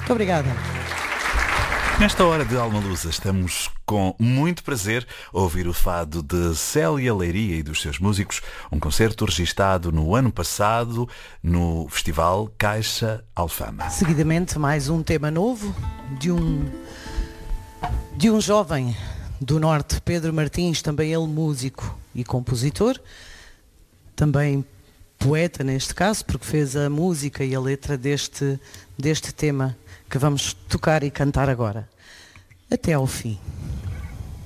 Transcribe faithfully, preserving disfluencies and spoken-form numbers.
Muito obrigada. Nesta hora de Alma-Lusa estamos com muito prazer a ouvir o fado de Célia Leiria e dos seus músicos, um concerto registado no ano passado no Festival Caixa Alfama. Seguidamente mais um tema novo de um, de um jovem do Norte, Pedro Martins, também ele músico e compositor, também poeta neste caso, porque fez a música e a letra deste, deste tema que vamos tocar e cantar agora. Até ao fim.